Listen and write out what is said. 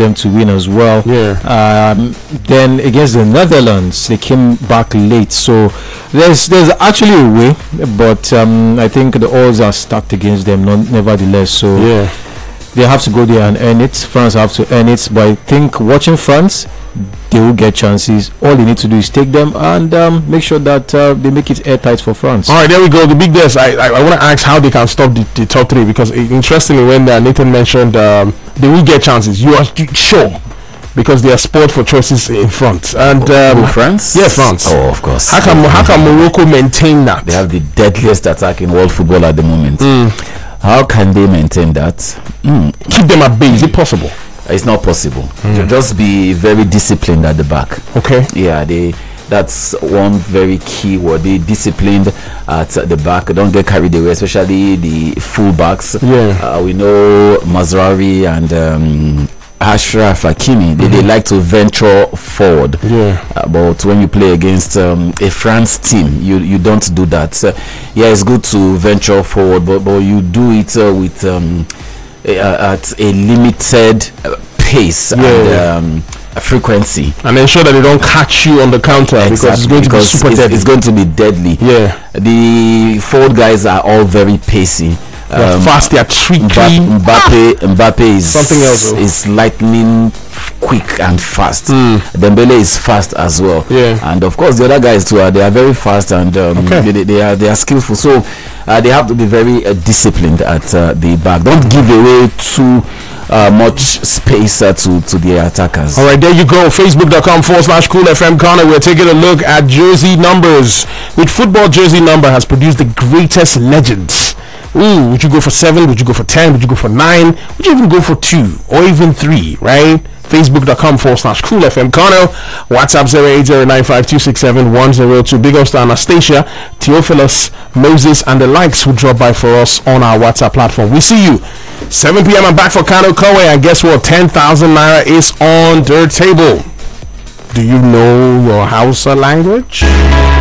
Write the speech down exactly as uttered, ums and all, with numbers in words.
them to win as well. Yeah. Um, then against the Netherlands, they came back late. So there's there's actually a way, but um, I think the odds are stacked against them, non- nevertheless. So Yeah. they have to go there and earn it. France have to earn it. But I think watching France, they will get chances. All they need to do is take them and um, make sure that uh, they make it airtight for France. All right, there we go. The big guess. I I, I want to ask how they can stop the, the top three, because it, interestingly, when uh, Nathan mentioned um, they will get chances, you are sure, because they are sport for choices in front. And um, Oh, France? Yeah, France. Oh, of course. How can how can Morocco maintain that? They have the deadliest attack in world football at the moment. How can they maintain that? Mm. Keep them at bay. Is it possible? It's not possible. Ju- Just be very disciplined at the back. Okay. Yeah, they. That's one very key word. They disciplined at the back. Don't get carried away, especially the full backs. Yeah. Uh, we know Mazraoui and um, Ashraf Hakimi. They, they like to venture forward. Yeah. Uh, but when you play against um, a France team, you you don't do that. Uh, yeah, it's good to venture forward, but but you do it uh, with um, a, uh, at a limited uh, pace Yeah. and um, frequency. And ensure that they don't catch you on the counter, because it's going to be because super it's, deadly. it's going to be deadly. Yeah. The forward guys are all very pacey. They're Um, fast. They're tricky. Mbappe, Mbappe, Mbappe is Something else, though. is lightning f- quick and fast. Dembele is fast as well. Yeah. And of course the other guys too are they are very fast, and um, Okay. they, they- they are they are skillful. So uh, they have to be very uh, disciplined at uh, the back. Don't give away too uh, much space uh, to to the attackers. All right, there you go. Facebook.com forward slash Cool F M Corner. We're taking a look at jersey numbers. Which football jersey number has produced the greatest legends? Ooh, would you go for seven? Would you go for ten? Would you go for nine? Would you even go for two or even three? Right? Facebook.com forward slash Cool F M Corner. WhatsApp zero eight zero nine five two six seven one zero two. Big ups to Anastasia, Theophilus, Moses, and the likes who drop by for us on our WhatsApp platform. We see you. seven p.m. I'm back for Kano Kowe, and guess what? ten thousand naira is on the table. Do you know your Hausa language?